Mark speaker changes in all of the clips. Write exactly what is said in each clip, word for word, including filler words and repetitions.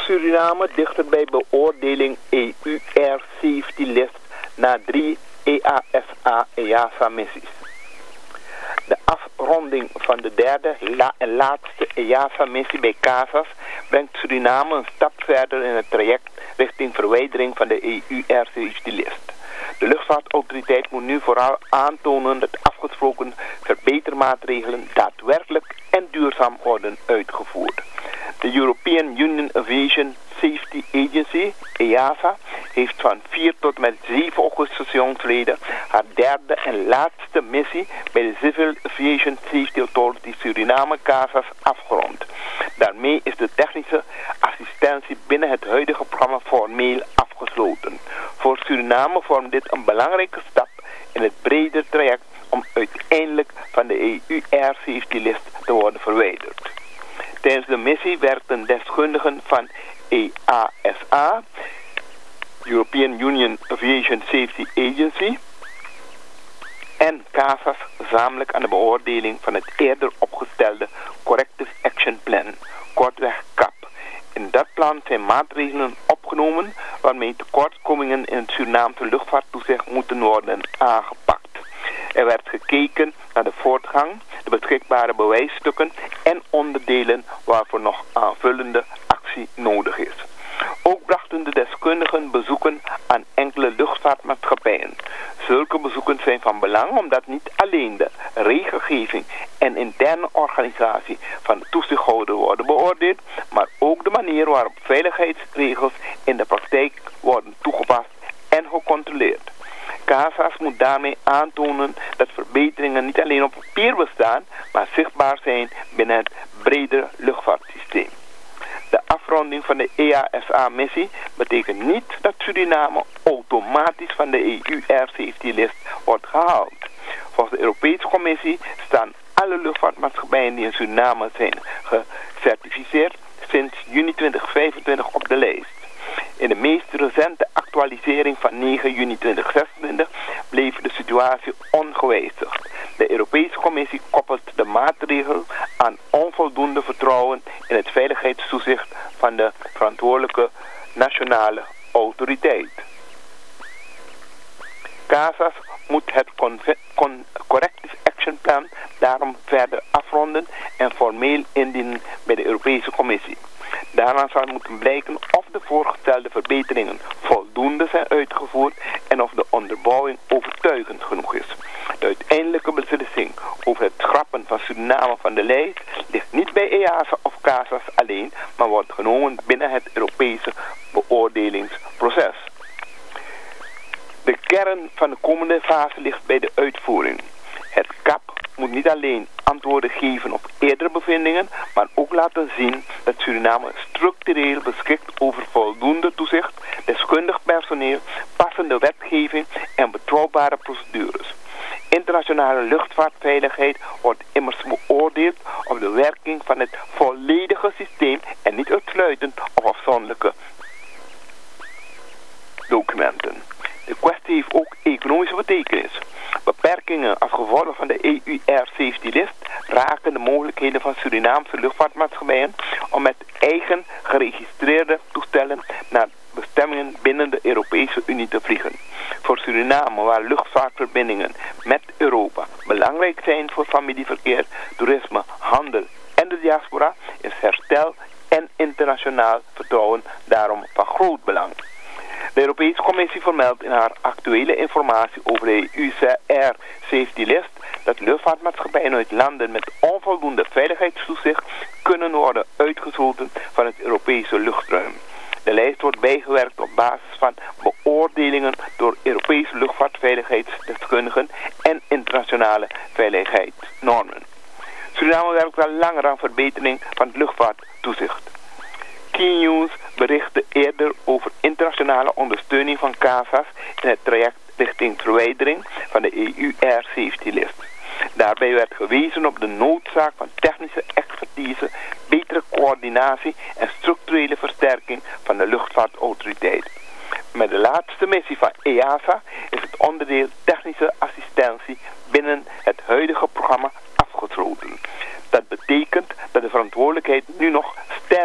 Speaker 1: Suriname dichter bij beoordeling E U R Safety List na drie E A S A-E A S A-missies. De afronding van de derde la en laatste E A S A-missie bij CASAS brengt Suriname een stap verder in het traject richting verwijdering van de E U R Safety List. De luchtvaartautoriteit moet nu vooral aantonen dat afgesproken verbetermaatregelen daadwerkelijk en duurzaam worden uitgevoerd. De European Union Aviation Safety Agency, E A S A, heeft van vier tot met zeven augustus jongsleden haar derde en laatste missie bij de Civil Aviation Safety Authority Suriname CASAS afgerond. Daarmee is de technische assistentie binnen het huidige programma formeel afgesloten. Voor Suriname vormt dit een belangrijke stap in het brede traject om uiteindelijk van de E U R Safety List te worden verwijderd. Tijdens de missie werkten deskundigen van E A S A, European Union Aviation Safety Agency, en CASAS gezamenlijk aan de beoordeling van het eerder opgestelde Corrective Action Plan, kortweg C A P. In dat plan zijn maatregelen opgenomen waarmee tekortkomingen in het Surinaamse luchtvaarttoezicht moeten worden aangepakt. Er werd gekeken naar de voortgang, de beschikbare bewijsstukken en onderdelen waarvoor nog aanvullende actie nodig is. Ook brachten de deskundigen bezoeken aan enkele luchtvaartmaatschappijen. Zulke bezoeken zijn van belang omdat niet alleen de regelgeving en interne organisatie van de toezichthouder worden beoordeeld, maar ook de manier waarop veiligheidsregels in de praktijk worden toegepast en gecontroleerd. CASAS moet daarmee aantonen dat verbeteringen niet alleen op papier bestaan, maar zichtbaar zijn binnen het bredere luchtvaartsysteem. De afronding van de E A S A-missie betekent niet dat Suriname automatisch van de E U R Safety List wordt gehaald. Volgens de Europese Commissie staan alle luchtvaartmaatschappijen die in Suriname zijn gecertificeerd sinds juni tweeduizend vijfentwintig op de lijst. In de meest recente actualisering van negen juni tweeduizend zesentwintig bleef de situatie ongewijzigd. De Europese Commissie koppelt de maatregel aan onvoldoende vertrouwen in het veiligheidstoezicht van de verantwoordelijke nationale autoriteit. CASAS moet het Corrective Action Plan daarom verder afronden en formeel indienen bij de Europese Commissie. Daarna zal moeten blijken of de voorgestelde verbeteringen voldoende zijn uitgevoerd en of de onderbouwing overtuigend genoeg is. De uiteindelijke beslissing over het schrappen van Suriname van de lijst ligt niet bij E A S A of CASAS alleen, maar wordt genomen binnen het Europese beoordelingsproces. De kern van de komende fase ligt bij de uitvoering. Het C A P moet niet alleen antwoorden geven op eerdere bevindingen, maar ook laten zien dat Suriname structureel beschikt over voldoende toezicht, deskundig personeel, passende wetgeving en betrouwbare procedures. Internationale luchtvaartveiligheid wordt immers beoordeeld op de werking van het volledige systeem en niet uitsluitend op afzonderlijke documenten. De kwestie heeft ook economische betekenis. Beperkingen als gevolg van de E U R Safety List raken de mogelijkheden van Surinaamse luchtvaartmaatschappijen om met eigen geregistreerde toestellen naar bestemmingen binnen de Europese Unie te vliegen. Voor Suriname, waar luchtvaartverbindingen met Europa belangrijk zijn voor familieverkeer, toerisme, handel en de diaspora, is herstel en internationaal vertrouwen daarom van groot belang. De Europese Commissie vermeldt in haar actuele informatie over de E U R Safety List dat luchtvaartmaatschappijen uit landen met onvoldoende veiligheidstoezicht kunnen worden uitgesloten van het Europese luchtruim. De lijst wordt bijgewerkt op basis van beoordelingen door Europese luchtvaartveiligheidsdeskundigen en internationale veiligheidsnormen. Suriname werkt al langer aan verbetering van het luchtvaarttoezicht. Key News berichtte eerder over internationale ondersteuning van CASAS in het traject richting verwijdering van de E U R Safety List. Daarbij werd gewezen op de noodzaak van technische expertise, betere coördinatie en structurele versterking van de luchtvaartautoriteit. Met de laatste missie van E A S A is het onderdeel technische assistentie binnen het huidige programma afgesloten. Dat betekent dat de verantwoordelijkheid nu nog sterker bij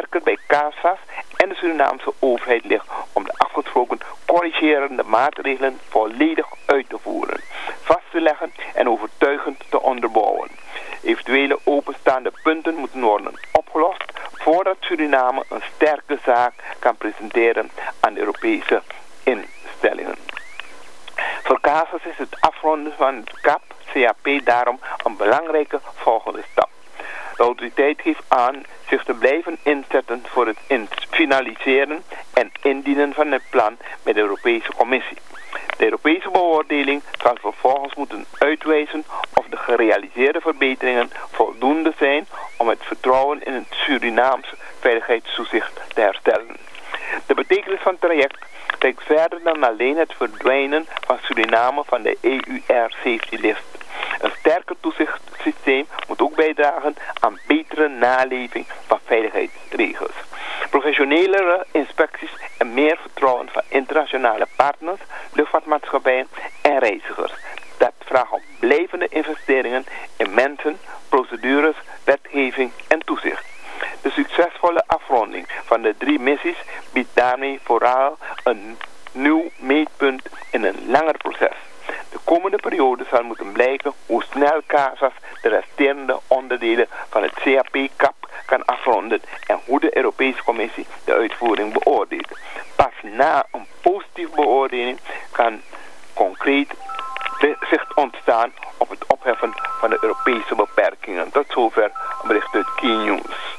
Speaker 1: CASA's en de Surinaamse overheid ligt om de afgesproken corrigerende maatregelen volledig uit te voeren, vast te leggen en overtuigend te onderbouwen. Eventuele openstaande punten moeten worden opgelost voordat Suriname een sterke zaak kan presenteren aan de Europese instellingen. Voor CASA's is het afronden van het C A P C A P daarom een belangrijke volgende stap. De autoriteit geeft aan zich te blijven inzetten voor het finaliseren en indienen van het plan bij de Europese Commissie. De Europese beoordeling zal vervolgens moeten uitwijzen of de gerealiseerde verbeteringen voldoende zijn om het vertrouwen in het Surinaamse veiligheidstoezicht te herstellen. De betekenis van het traject reikt verder dan alleen het verdwijnen van Suriname van de E U R safety list. Een sterker toezichtssysteem moet ook bijdragen aan betere naleving van veiligheidsregels. Professionelere inspecties en meer vertrouwen van internationale partners, luchtvaartmaatschappijen en reizigers. Dat vraagt om blijvende investeringen in mensen, procedures, wetgeving en toezicht. De succesvolle afronding van de drie missies biedt daarmee vooral een nieuw meetpunt in een langer proces. De komende periode zal moeten blijken hoe snel CASA's de resterende onderdelen van het C A P-C A P kan afronden en hoe de Europese Commissie de uitvoering beoordeelt. Pas na een positieve beoordeling kan concreet zicht ontstaan op het opheffen van de Europese beperkingen. Tot zover een bericht uit Key News.